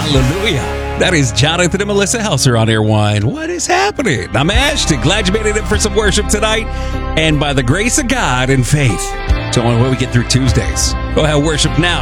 Hallelujah. That is Jonathan and Melissa Helser on Airwine. What is happening? I'm Ashton. Glad you made it in for some worship tonight. And by the grace of God and faith, it's only way we get through Tuesdays. Go ahead, worship now.